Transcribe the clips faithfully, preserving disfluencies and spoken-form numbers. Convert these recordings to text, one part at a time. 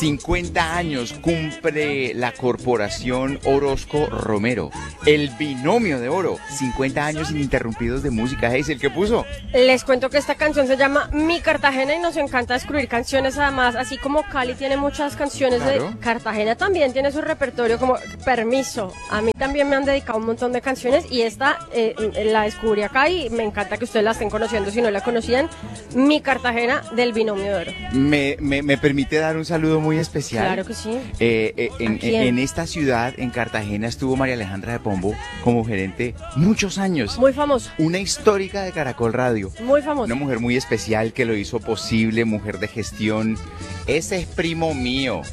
cincuenta años cumple la corporación Orozco Romero. El binomio de oro. cincuenta años ininterrumpidos de música. Hazel, ¿qué puso? Les cuento que esta canción se llama Mi Cartagena y nos encanta descubrir canciones. Además, así como Cali tiene muchas canciones, claro, de Cartagena también tiene su repertorio. Como permiso, a mí también me han dedicado un montón de canciones y esta eh, la descubrí acá y me encanta que ustedes la estén conociendo si no la conocían. Mi Cartagena del binomio de oro. Me, me, me permite dar un saludo muy especial. Claro que sí. Eh, eh, en, en esta ciudad, en Cartagena, estuvo María Alejandra de Pombo como gerente muchos años. Muy famoso. Una histórica de Caracol Radio. Muy famoso. Una mujer muy especial que lo hizo posible, mujer de gestión. Ese es primo mío.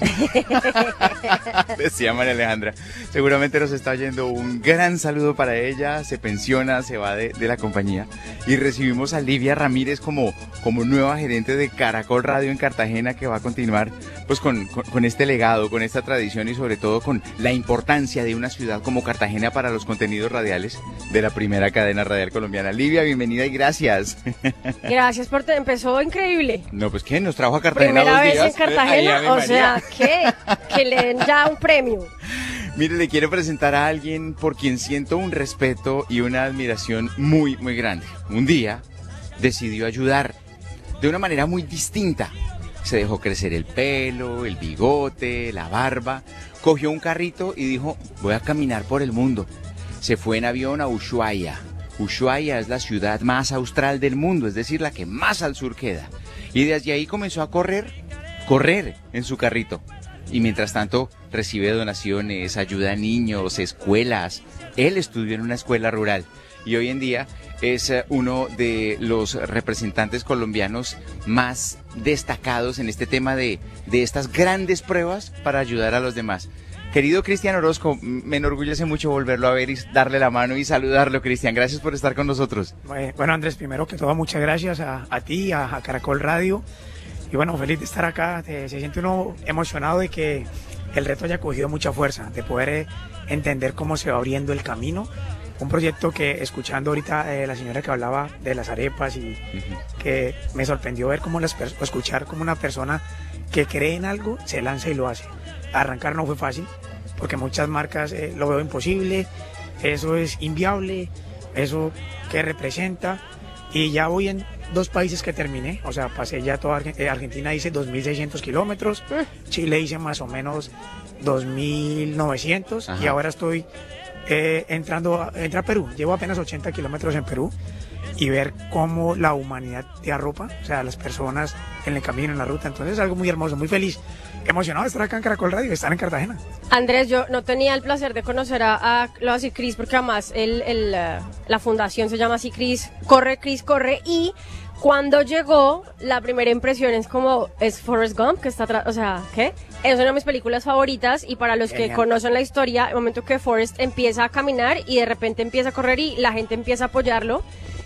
Decía María Alejandra. Seguramente nos está yendo un gran saludo para ella. Se pensiona, se va de, de la compañía. Y recibimos a Livia Ramírez como, como nueva gerente de Caracol Radio en Cartagena, que va a continuar pues con, con, con este legado, con esta tradición y sobre todo con la importancia de una ciudad como Cartagena para los contenidos radiales de la primera cadena radial colombiana. Livia, bienvenida y gracias. Gracias por te empezó increíble. No, pues ¿qué? Nos trajo a Cartagena Primera dos vez días. en Cartagena, Ay, o sea, ¿qué? Que le den ya un premio. Mire, le quiero presentar a alguien por quien siento un respeto y una admiración muy, muy grande. Un día decidió ayudar de una manera muy distinta. Se dejó crecer el pelo, el bigote, la barba. Cogió un carrito y dijo, voy a caminar por el mundo. Se fue en avión a Ushuaia. Ushuaia es la ciudad más austral del mundo, es decir, la que más al sur queda. Y desde ahí comenzó a correr, correr en su carrito. Y mientras tanto recibe donaciones, ayuda a niños, escuelas. Él estudió en una escuela rural y hoy en día es uno de los representantes colombianos más destacados en este tema de, de estas grandes pruebas para ayudar a los demás. Querido Cristian Orozco, me enorgullece mucho volverlo a ver y darle la mano y saludarlo, Cristian. Gracias por estar con nosotros. Bueno, Andrés, primero que todo, muchas gracias a, a ti, a, a Caracol Radio. Y bueno, feliz de estar acá. Se, se siente uno emocionado de que el reto haya cogido mucha fuerza, de poder eh, entender cómo se va abriendo el camino. Un proyecto que, escuchando ahorita eh, la señora que hablaba de las arepas y uh-huh. que me sorprendió ver cómo las o escuchar cómo una persona que cree en algo se lanza y lo hace. Arrancar no fue fácil, porque muchas marcas eh, lo veo imposible, eso es inviable, eso que representa, y ya voy en dos países que terminé, o sea, pasé ya toda Argentina, Argentina hice dos mil seiscientos kilómetros, Chile hice más o menos dos mil novecientos. Ajá. Y ahora estoy eh, entrando a, entra a Perú, llevo apenas ochenta kilómetros en Perú, y ver cómo la humanidad te arropa, o sea, las personas en el camino, en la ruta. Entonces es algo muy hermoso, muy feliz, emocionado de estar acá en Caracol Radio, de estar en Cartagena. Andrés, yo no tenía el placer de conocer a, a lo voy a decir Cris, porque además el, el, uh, la fundación se llama así, Cris, corre, Cris, corre, y cuando llegó, la primera impresión es como, es Forrest Gump, que está atrás, o sea, ¿qué? Es una de mis películas favoritas, y para los Genial. Que conocen la historia, el momento que Forrest empieza a caminar y de repente empieza a correr y la gente empieza a apoyarlo,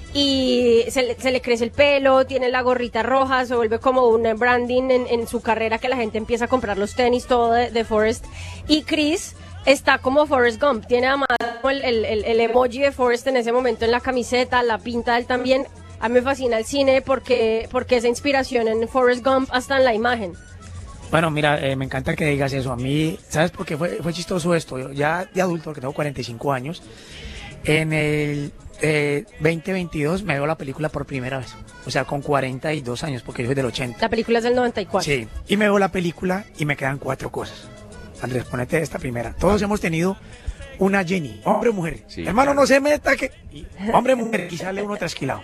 y se le, se le crece el pelo, tiene la gorrita roja, se vuelve como un branding en, en su carrera, que la gente empieza a comprar los tenis, todo de, de Forrest. Y Cris está como Forrest Gump, tiene además el, el, el, el emoji de Forrest en ese momento en la camiseta, la pinta él también. A mí me fascina el cine porque, porque esa inspiración en Forrest Gump hasta en la imagen. Bueno, mira, eh, me encanta que digas eso. A mí, ¿sabes por qué fue, fue chistoso esto? Yo, ya de adulto, porque tengo cuarenta y cinco años, en el eh, veinte veintidós me veo la película por primera vez. O sea, con cuarenta y dos años, porque yo soy del ochenta. La película es del noventa y cuatro. Sí, y me veo la película y me quedan cuatro cosas. Andrés, ponete esta primera. Todos ah. hemos tenido una Jenny, hombre o mujer. Sí, hermano, claro. No se meta que... Hombre o mujer, y sale uno trasquilado.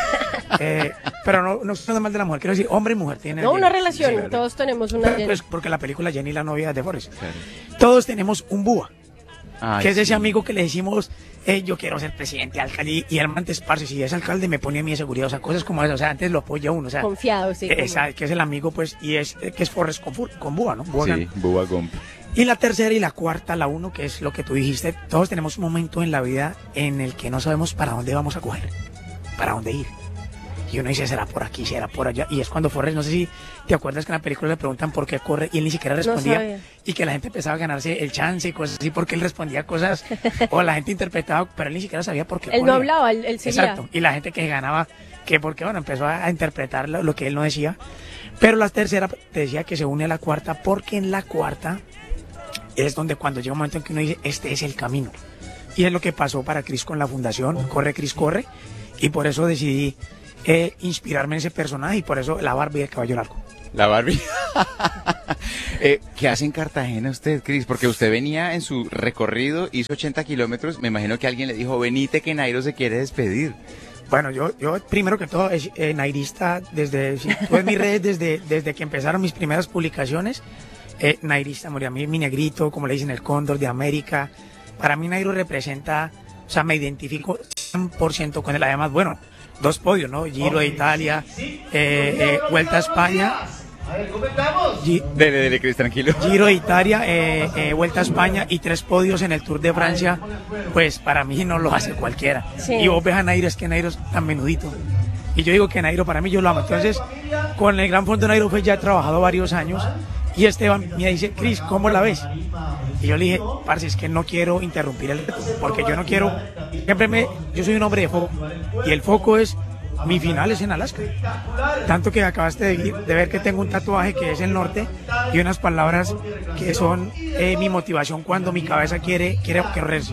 eh, pero no, no estoy mal de la mujer, quiero decir, hombre y mujer tienen... No, una relación, sí, todos tenemos una Jenny. Pues porque la película Jenny, la novia de Forrest. Claro. Todos tenemos un búa. Ay, que es ese sí. amigo que le decimos, eh, yo quiero ser presidente, alcalde, y el man te esparce, si es alcalde me pone a mí de seguridad, o sea, cosas como eso, o sea, antes lo apoya uno, o sea. Confiado, sí. Eh, esa, que es el amigo, pues, y es, eh, que es Forrest con, con búa, ¿no? Búa sí, búa Gump. Y la tercera y la cuarta, la uno, que es lo que tú dijiste, todos tenemos un momento en la vida en el que no sabemos para dónde vamos a coger, para dónde ir. Y uno dice, será por aquí, será por allá. Y es cuando Forrest, no sé si te acuerdas que en la película le preguntan por qué corre y él ni siquiera respondía. No y que la gente empezaba a ganarse el chance y cosas así porque él respondía cosas o la gente interpretaba, pero él ni siquiera sabía por qué Él corría. no hablaba, él, él seguía. Exacto. Y la gente que ganaba, que porque, bueno, empezó a, a interpretar lo, lo que él no decía. Pero la tercera te decía que se une a la cuarta porque en la cuarta es donde cuando llega un momento en que uno dice, este es el camino. Y es lo que pasó para Chris con la fundación, Corre Chris Corre. Y por eso decidí eh, inspirarme en ese personaje y por eso la Barbie del caballo largo. La Barbie. eh, ¿Qué hace en Cartagena usted, Chris? Porque usted venía en su recorrido, hizo ochenta kilómetros, me imagino que alguien le dijo, venite que Nairo se quiere despedir. Bueno, yo, yo primero que todo, es eh, nairista desde, si tú ves mis redes desde, desde que empezaron mis primeras publicaciones, eh, nairista, moría a mí mi negrito, como le dicen, el cóndor de América. Para mí Nairo representa, o sea, me identifico cien por ciento con él. Además, bueno, dos podios, ¿no? Giro de Italia, eh, eh, Vuelta a España. Gi- Dele, dele, Chris, tranquilo. Giro de Italia, eh, eh, Vuelta a España y tres podios en el Tour de Francia, pues para mí no lo hace cualquiera. Sí. Y vos ves a Nairo, es que Nairo es tan menudito. Y yo digo que Nairo para mí yo lo amo. Entonces, con el Gran Fondo Nairo pues ya he trabajado varios años y Esteban me dice, Chris, ¿cómo la ves? Y yo le dije, parce, es que no quiero interrumpir el reto, porque yo no quiero, siempre me, yo soy un hombre de foco y el foco es, mi final es en Alaska. Tanto que acabaste de, de ver que tengo un tatuaje que es el norte y unas palabras que son eh, mi motivación cuando mi cabeza quiere, quiere correrse.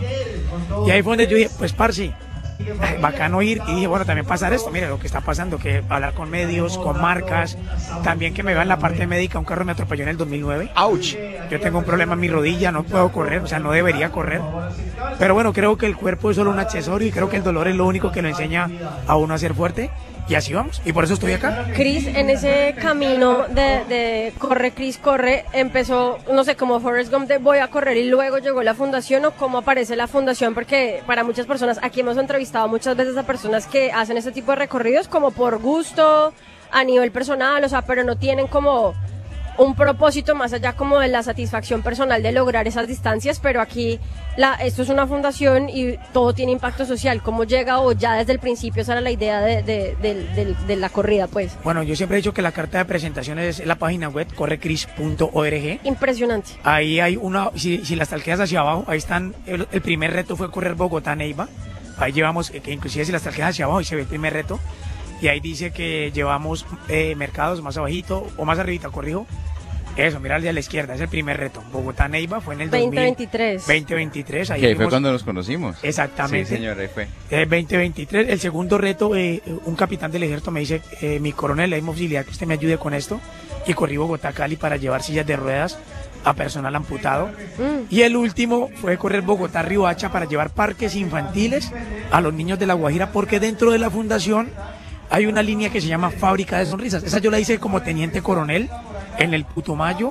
Y ahí fue donde yo dije, pues parce, ay, bacano ir. Y dije, bueno, también pasar esto, mire lo que está pasando, que hablar con medios, con marcas, también que me vean la parte médica. Un carro me atropelló en el dos mil nueve. ¡Auch! Yo tengo un problema en mi rodilla, no puedo correr, o sea, no debería correr. Pero bueno, creo que el cuerpo es solo un accesorio y creo que el dolor es lo único que lo enseña a uno a ser fuerte. Y así vamos, y por eso estoy acá. Chris, en ese camino de, de corre, Chris, corre, empezó, no sé, como Forrest Gump de voy a correr y luego llegó la fundación, o cómo aparece la fundación, porque para muchas personas, aquí hemos entrevistado muchas veces a personas que hacen este tipo de recorridos como por gusto, a nivel personal, o sea, pero no tienen como un propósito más allá como de la satisfacción personal de lograr esas distancias, pero aquí la, esto es una fundación y todo tiene impacto social. ¿Cómo llega o ya desde el principio esa era la idea de, de, de, de, de la corrida, pues? Bueno, yo siempre he dicho que la carta de presentación es la página web corre cris punto org. Impresionante. Ahí hay una, si, si las talqueas hacia abajo, ahí están, el, el primer reto fue correr Bogotá-Neiva. Ahí llevamos, que inclusive si las talqueas hacia abajo, ahí se ve el primer reto. Y ahí dice que llevamos eh, mercados más abajito, o más arribita, corrijo. Eso, mira a la izquierda, es el primer reto. Bogotá-Neiva fue en el veinte veintitrés. veinte veintitrés. Ahí Que ahí fue fuimos, cuando nos conocimos. exactamente. Sí, señor, ahí fue. Eh, veinte veintitrés. El segundo reto, eh, un capitán del ejército me dice, eh, mi coronel, hay posibilidad que usted me ayude con esto. Y corrí Bogotá-Cali para llevar sillas de ruedas a personal amputado. Mm. Y el último fue correr Bogotá-Riohacha para llevar parques infantiles a los niños de La Guajira, porque dentro de la fundación hay una línea que se llama Fábrica de Sonrisas. Esa yo la hice como teniente coronel en el Putumayo,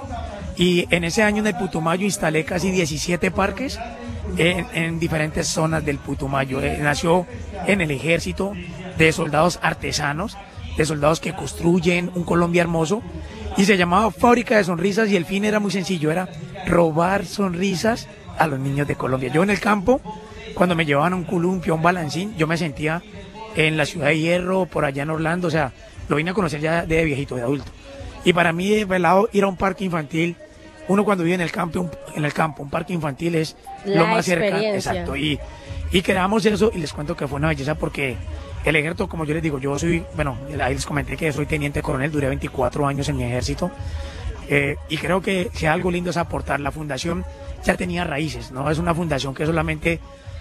y en ese año en el Putumayo instalé casi diecisiete parques en, en diferentes zonas del Putumayo. Eh, nació en el ejército de soldados artesanos, de soldados que construyen un Colombia hermoso, y se llamaba Fábrica de Sonrisas, y el fin era muy sencillo, era robar sonrisas a los niños de Colombia. Yo en el campo, cuando me llevaban a un columpio, a un balancín, yo me sentía en la Ciudad de Hierro, por allá en Orlando, o sea, lo vine a conocer ya de viejito, de adulto. Y para mí, de pelado, ir a un parque infantil, uno cuando vive en el campo, un, en el campo, un parque infantil es la lo más cerca. experiencia. Exacto. Y, y creamos eso, y les cuento que fue una belleza porque el ejército, como yo les digo, yo soy, bueno, ahí les comenté que soy teniente coronel, duré veinticuatro años en mi ejército. Eh, y creo que si algo lindo es aportar. La fundación ya tenía raíces, no es una fundación que solamente,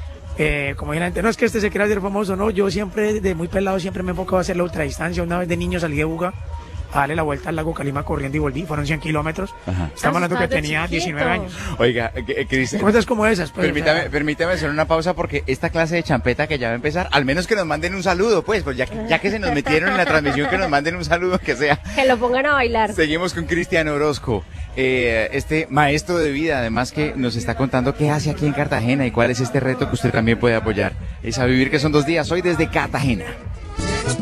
eh, como dice la gente, no es que este se quiera hacer famoso, no, yo siempre, de muy pelado, siempre me he enfocado a hacer la ultradistancia. Una vez de niño salí de Buga a darle la vuelta al lago Calima corriendo y volví, fueron cien kilómetros. Ajá. Estamos hablando que tenía diecinueve años. Oiga, Cris, cosas como esas, pues, permítame, o sea, permítame hacer una pausa porque esta clase de champeta que ya va a empezar, al menos que nos manden un saludo, pues, pues ya, ya que se nos metieron en la transmisión, que nos manden un saludo, que sea. Que lo pongan a bailar. Seguimos con Cristian Orozco, eh, este maestro de vida, además que nos está contando qué hace aquí en Cartagena y cuál es este reto que usted también puede apoyar. Es a vivir, que son dos días, hoy desde Cartagena.